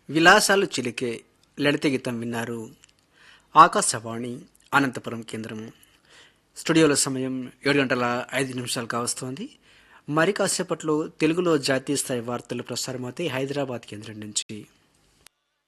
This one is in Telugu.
విలాసాలు చిలికే లలిత గీతం విన్నారు. ఆకాశవాణి అనంతపురం కేంద్రం. స్టూడియోలో సమయం 7 గంటల 5 నిమిషాలు కావస్తోంది. మరి కాసేపట్లో తెలుగులో జాతీయ స్థాయి వార్తలు ప్రసారమవుతాయి హైదరాబాద్ కేంద్రం నుంచి.